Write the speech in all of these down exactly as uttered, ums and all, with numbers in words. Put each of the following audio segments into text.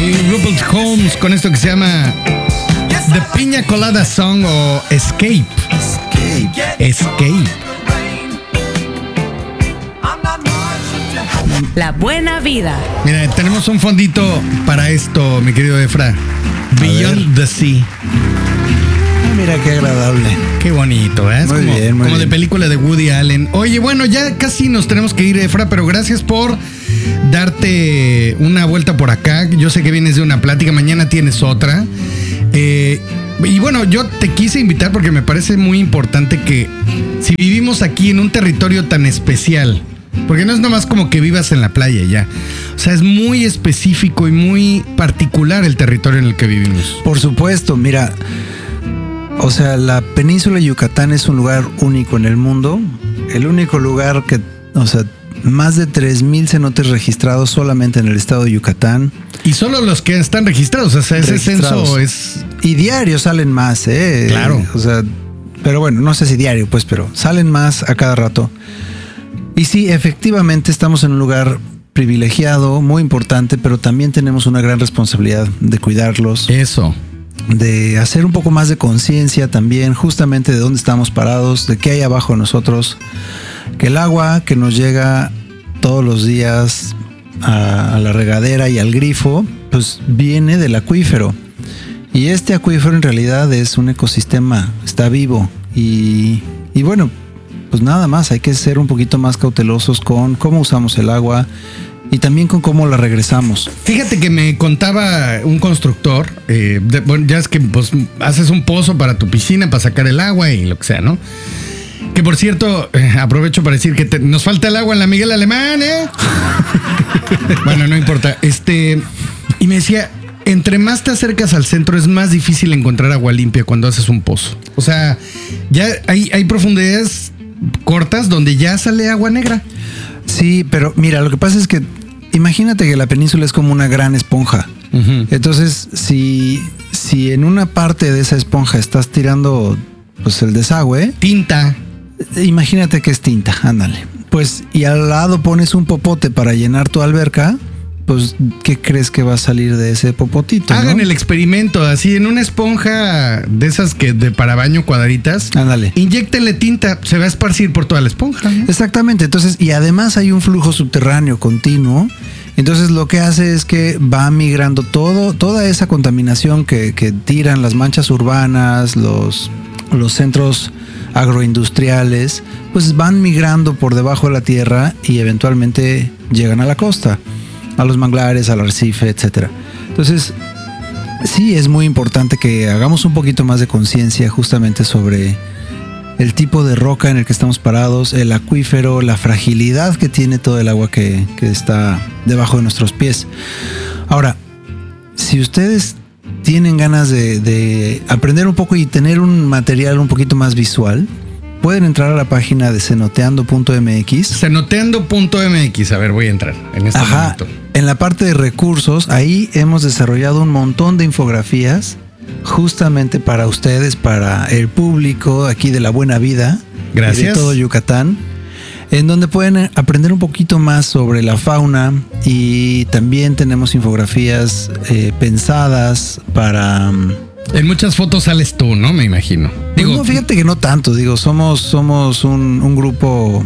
Y Rupert Holmes con esto que se llama The Piña Colada Song o Escape. Escape. Escape. La buena vida. Mira, tenemos un fondito para esto, mi querido Efra. Beyond the Sea. Ah, mira qué agradable. Qué bonito, ¿eh? Es muy como, bien, muy como bien. de película de Woody Allen. Oye, bueno, ya casi nos tenemos que ir, Efra, pero gracias por darte una vuelta por acá. Yo sé que vienes de una plática, mañana tienes otra. Eh, y bueno, yo te quise invitar porque me parece muy importante que si vivimos aquí en un territorio tan especial, porque no es nomás como que vivas en la playa ya. O sea, es muy específico y muy particular el territorio en el que vivimos. Por supuesto, mira, o sea, la península de Yucatán es un lugar único en el mundo. El único lugar que, o sea, más de tres mil cenotes registrados solamente en el estado de Yucatán. Y solo los que están registrados, o sea, ese registrados. censo es... Y diario salen más, ¿eh? Claro. O sea, pero bueno, no sé si diario, pues, pero salen más a cada rato. Y sí, efectivamente estamos en un lugar privilegiado, muy importante, pero también tenemos una gran responsabilidad de cuidarlos. Eso. De hacer un poco más de conciencia también, justamente de dónde estamos parados, de qué hay abajo de nosotros. Que el agua que nos llega todos los días a, a la regadera y al grifo, pues viene del acuífero. Y este acuífero en realidad es un ecosistema, está vivo. Y, y bueno, pues nada más, hay que ser un poquito más cautelosos con cómo usamos el agua y también con cómo la regresamos. Fíjate que me contaba un constructor, eh, de, bueno, ya es que pues haces un pozo para tu piscina para sacar el agua y lo que sea, ¿no? Que por cierto, eh, aprovecho para decir que te, nos falta el agua en la Miguel Alemán, ¿eh? Bueno, no importa. Este, y me decía, entre más te acercas al centro es más difícil encontrar agua limpia cuando haces un pozo. O sea, ya hay, hay profundidades cortas donde ya sale agua negra. Sí, pero mira, lo que pasa es que imagínate que la península es como una gran esponja. Uh-huh. Entonces, si, si en una parte de esa esponja estás tirando pues el desagüe, tinta. Imagínate que es tinta, ándale. Pues, y al lado pones un popote para llenar tu alberca, pues, ¿qué crees que va a salir de ese popotito? Hagan, ¿no?, el experimento, así en una esponja de esas que de para baño cuadraditas. Ándale. Inyéctenle tinta, se va a esparcir por toda la esponja, ¿no? Exactamente, entonces, y además hay un flujo subterráneo continuo. Entonces lo que hace es que va migrando todo, toda esa contaminación que, que tiran las manchas urbanas, los, los centros agroindustriales, pues van migrando por debajo de la tierra y eventualmente llegan a la costa, a los manglares, al arrecife, etcétera. Entonces, sí es muy importante que hagamos un poquito más de conciencia justamente sobre el tipo de roca en el que estamos parados, el acuífero, la fragilidad que tiene todo el agua que, que está debajo de nuestros pies. Ahora, si ustedes tienen ganas de, de aprender un poco y tener un material un poquito más visual, pueden entrar a la página de cenoteando punto m x. cenoteando punto m x, a ver, voy a entrar en este Ajá, momento. En la parte de recursos, ahí hemos desarrollado un montón de infografías justamente para ustedes, para el público aquí de La Buena Vida. Gracias. De todo Yucatán, en donde pueden aprender un poquito más sobre la fauna y también tenemos infografías eh, pensadas para... En muchas fotos sales tú, ¿no? Me imagino. Digo, no, fíjate que no tanto, digo, somos, somos un, un grupo,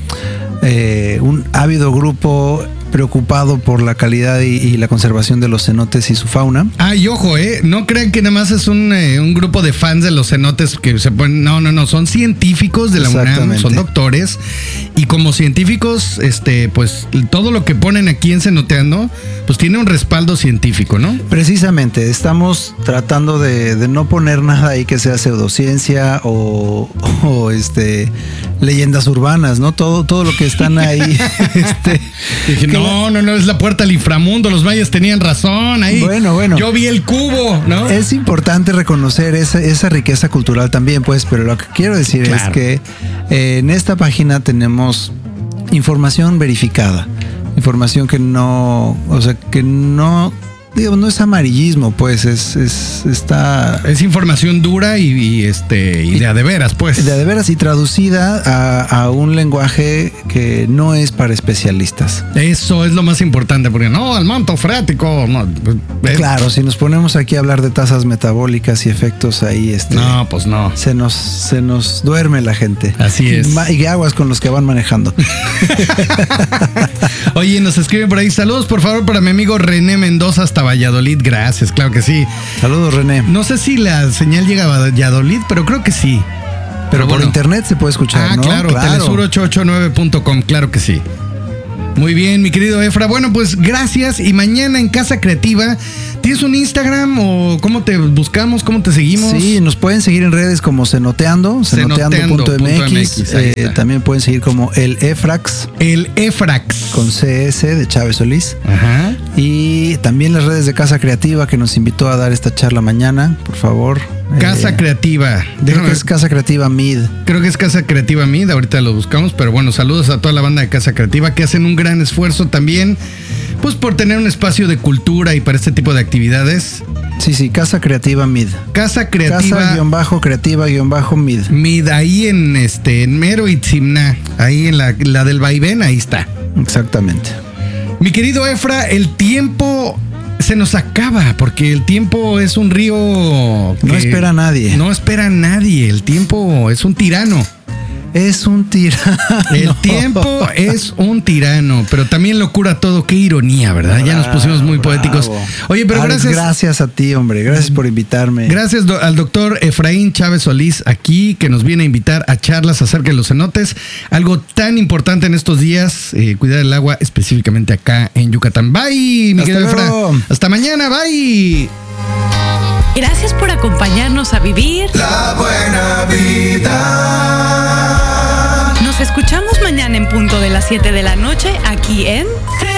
eh, un ávido grupo preocupado por la calidad y, y la conservación de los cenotes y su fauna. Ah, y ojo, eh, no crean que nada más es un, eh, un grupo de fans de los cenotes que se ponen, no, no, no, son científicos de la UNAM, son doctores, y como científicos, este, pues todo lo que ponen aquí en Cenoteando, pues tiene un respaldo científico, ¿no? Precisamente, estamos tratando de, de no poner nada ahí que sea pseudociencia o, o este leyendas urbanas, ¿no? Todo, todo lo que están ahí. este, Dije, no, no, no, es la puerta al inframundo, los mayas tenían razón ahí. Bueno, bueno. Yo vi el cubo, ¿no? Es importante reconocer esa, esa riqueza cultural también, pues, pero lo que quiero decir claro. es que eh, en esta página tenemos información verificada, información que no, o sea, que no digo, no es amarillismo, pues, es, es está... Es información dura y, y este y de a de veras, pues. De a de veras y traducida a, a un lenguaje que no es para especialistas. Eso es lo más importante, porque no, el manto freático, no. Es... Claro, si nos ponemos aquí a hablar de tasas metabólicas y efectos ahí, este... No, pues no. Se nos, se nos duerme la gente. Así es. Y, y aguas con los que van manejando. Oye, nos escriben por ahí, saludos por favor para mi amigo René Mendoza hasta Valladolid, gracias, claro que sí. Saludos, René. No sé si la señal llega a Valladolid, pero creo que sí. Pero, pero por bueno. internet se puede escuchar, ah, ¿no? claro, claro. telesur ocho ocho nueve punto com, claro que sí. Muy bien, mi querido Efra. Bueno, pues gracias. Y mañana en Casa Creativa, ¿tienes un Instagram o cómo te buscamos? ¿Cómo te seguimos? Sí, nos pueden seguir en redes como Cenoteando, cenoteando punto m x. Eh, también pueden seguir como el Efrax. El Efrax. Con C S de Chávez Solís. Ajá. Y también las redes de Casa Creativa que nos invitó a dar esta charla mañana, por favor. Casa eh, Creativa. Creo que es Casa Creativa Mid. Creo que es Casa Creativa Mid, ahorita lo buscamos, pero bueno, saludos a toda la banda de Casa Creativa que hacen un gran esfuerzo también, pues por tener un espacio de cultura y para este tipo de actividades. Sí, sí, Casa Creativa Mid. Casa Creativa. Casa guión bajo creativa guión bajo Mid. Mid, ahí en este, en Mero Itzimná, ahí en la, la del vaivén, ahí está. Exactamente. Mi querido Efra, el tiempo se nos acaba, porque el tiempo es un río que no espera a nadie. No espera a nadie. El tiempo es un tirano. Es un tirano. El tiempo es un tirano, pero también lo cura todo. Qué ironía, ¿verdad? Bravo, ya nos pusimos muy bravo. poéticos. Oye, pero Alex, gracias. Gracias a ti, hombre. Gracias por invitarme. Gracias do- al doctor Efraín Chávez Solís aquí, que nos viene a invitar a charlas acerca de los cenotes. Algo tan importante en estos días, eh, cuidar el agua, específicamente acá en Yucatán. Bye, mi querido Efra. Hasta mañana, bye. Gracias por acompañarnos a vivir la buena vida. Nos escuchamos mañana en punto de las siete de la noche aquí en